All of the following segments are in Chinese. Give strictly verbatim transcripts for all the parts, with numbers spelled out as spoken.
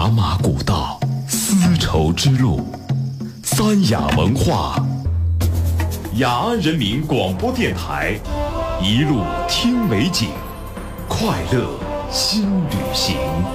茶马古道，丝绸之路，三雅文化，雅安人民广播电台，一路听美景，快乐新旅行。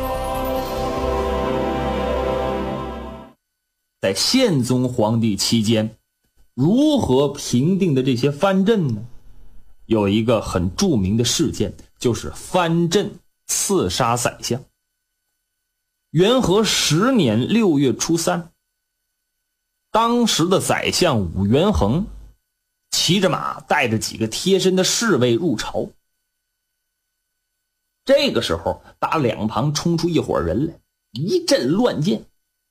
在宪宗皇帝期间，如何平定的这些藩镇呢？有一个很著名的事件，就是藩镇刺杀宰相。元和十年六月初三，当时的宰相武元衡骑着马，带着几个贴身的侍卫入朝。这个时候，打两旁冲出一伙人来，一阵乱箭。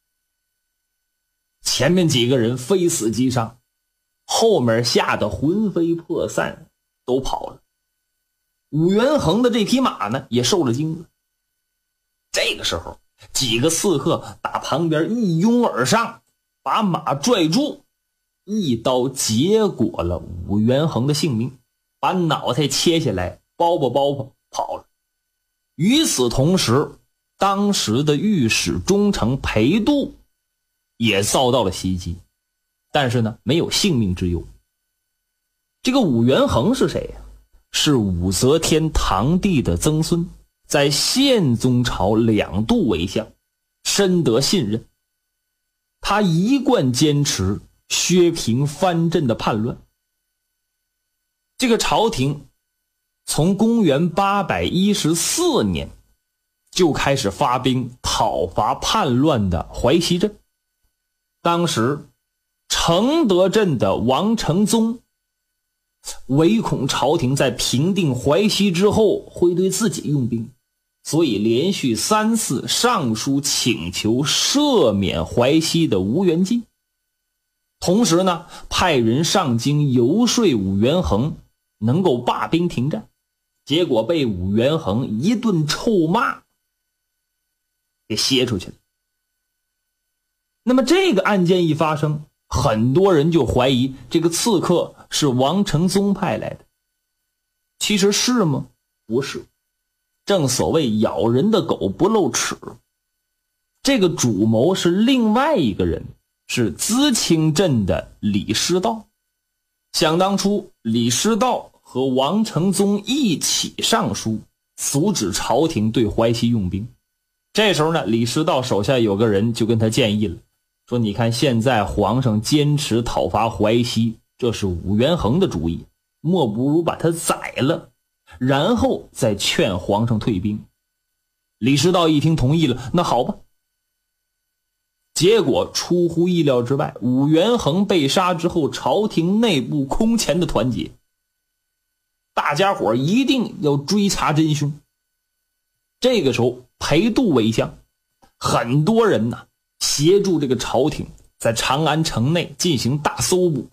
前面几个人非死即伤，后面吓得魂飞魄散，都跑了。武元衡的这匹马呢，也受了惊了。这个时候，几个刺客打旁边一拥而上，把马拽住，一刀结果了武元衡的性命，把脑袋切下来，包吧包吧跑了。与此同时，当时的御史中丞裴度也遭到了袭击，但是呢，没有性命之忧。这个武元衡是谁呀？是武则天堂弟的曾孙，在宪宗朝两度为相，深得信任。他一贯坚持削平藩镇的叛乱。这个朝廷从公元八百一十四年就开始发兵讨伐叛乱的淮西镇。当时承德镇的王承宗唯恐朝廷在平定淮西之后会对自己用兵，所以连续三次上书请求赦免淮西的吴元济。同时呢，派人上京游说武元衡能够罢兵停战，结果被武元衡一顿臭骂给歇出去了。那么这个案件一发生，很多人就怀疑这个刺客是王承宗派来的。其实是吗？不是。正所谓咬人的狗不露齿，这个主谋是另外一个人，是淄青镇的李师道。想当初，李师道和王承宗一起上书阻止朝廷对淮西用兵。这时候呢，李师道手下有个人就跟他建议了，说你看现在皇上坚持讨伐淮西，这是武元衡的主意，莫不如把他宰了，然后再劝皇上退兵。李师道一听同意了，那好吧。结果出乎意料之外，武元衡被杀之后，朝廷内部空前的团结，大家伙一定要追查真凶。这个时候裴度为相，很多人呢协助这个朝廷在长安城内进行大搜捕，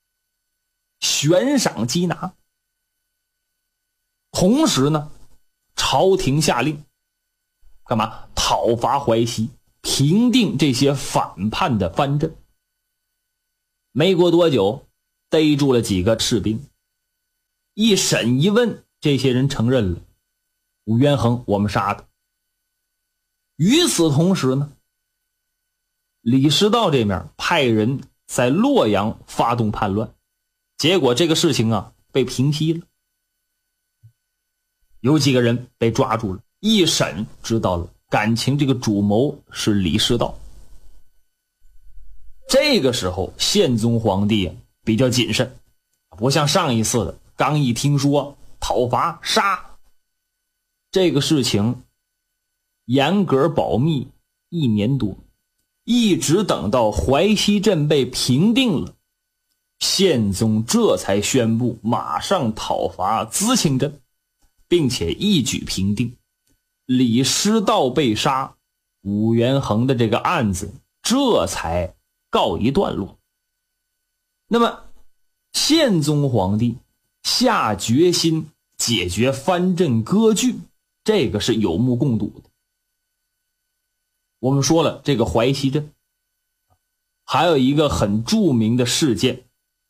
悬赏缉拿。同时呢，朝廷下令干嘛？讨伐淮西，平定这些反叛的藩镇。没过多久，逮住了几个士兵，一审一问，这些人承认了武元衡我们杀的。与此同时呢，李师道这面派人在洛阳发动叛乱，结果这个事情啊被平息了。有几个人被抓住了，一审知道了，感情这个主谋是李师道。这个时候宪宗皇帝比较谨慎，不像上一次的刚一听说讨伐杀，这个事情严格保密一年多，一直等到淮西镇被平定了，宪宗这才宣布马上讨伐淄青镇，并且一举平定。李师道被杀，武元衡的这个案子这才告一段落。那么宪宗皇帝下决心解决藩镇割据，这个是有目共睹的。我们说了这个淮西镇，还有一个很著名的事件，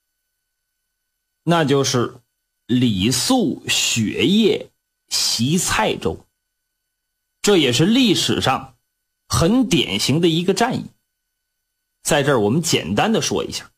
那就是李肃雪夜袭蔡州。这也是历史上很典型的一个战役。在这儿我们简单的说一下，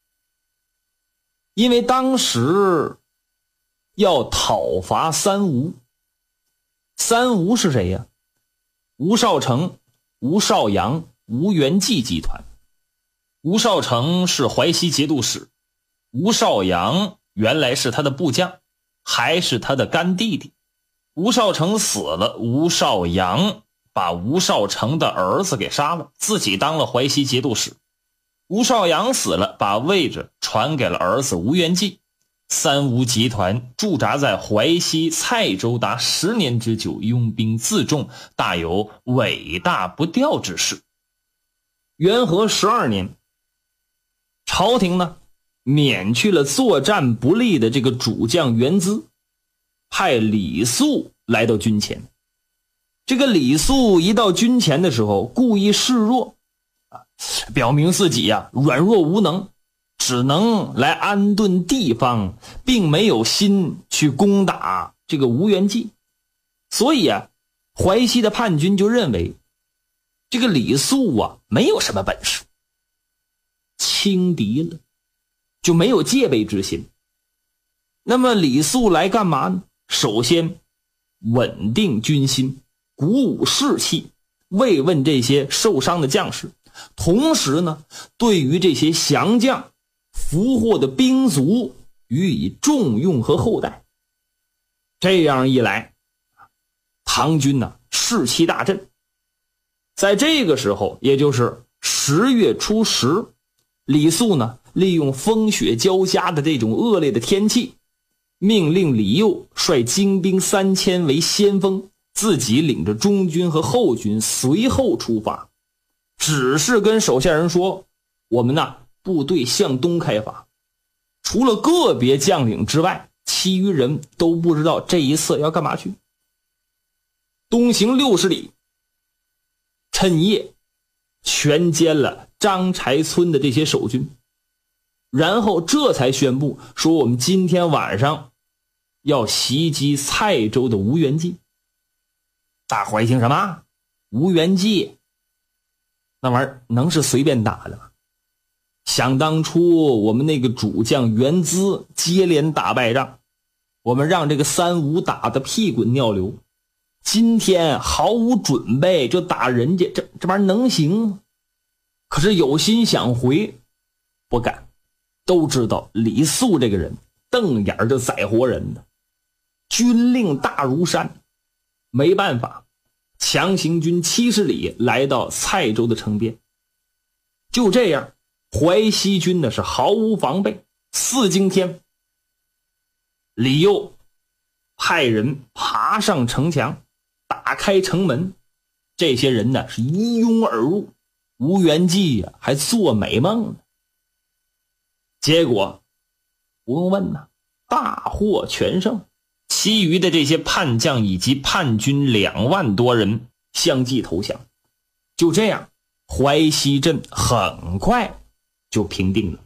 因为当时要讨伐三吴，三吴是谁呀？吴少成、吴少阳、吴元济集团。吴少成是淮西节度使，吴少阳原来是他的部将，还是他的干弟弟。吴少成死了，吴少阳把吴少成的儿子给杀了，自己当了淮西节度使。吴少阳死了，把位置传给了儿子吴元济。三吴集团驻扎在淮西蔡州达十年之久，拥兵自重，大有尾大不掉之势。元和十二年，朝廷呢免去了作战不利的这个主将元资，派李肃来到军前。这个李肃一到军前的时候，故意示弱，表明自己呀、啊、软弱无能，只能来安顿地方，并没有心去攻打这个吴元济。所以啊，淮西的叛军就认为这个李肃啊没有什么本事，轻敌了，就没有戒备之心。那么李肃来干嘛呢？首先稳定军心，鼓舞士气，慰问这些受伤的将士，同时呢，对于这些降将俘获的兵卒予以重用和厚待。这样一来，唐军呢士气大振。在这个时候，也就是十月初十，李肃呢利用风雪交加的这种恶劣的天气，命令李佑率精兵三千为先锋，自己领着中军和后军随后出发。只是跟手下人说，我们呢部队向东开发。除了个别将领之外，其余人都不知道这一次要干嘛去。东行六十里，趁夜全歼了张柴村的这些守军，然后这才宣布说，我们今天晚上要袭击蔡州的吴元济。大伙一听什么？吴元济？那玩意儿能是随便打的吗？想当初我们那个主将元资接连打败仗，我们让这个三吴打得屁滚尿流，今天毫无准备就打人家，这这玩意儿能行吗？可是有心想回，不敢。都知道李肃这个人瞪眼就宰活人的，军令大如山，没办法，强行军七十里来到蔡州的城边。就这样，淮西军呢是毫无防备。四更天，李佑派人爬上城墙，打开城门，这些人呢是一拥而入。吴元济呀、啊、还做美梦呢。结果不用问呐，大获全胜。其余的这些叛将以及叛军两万多人相继投降。就这样，淮西镇很快就平定了。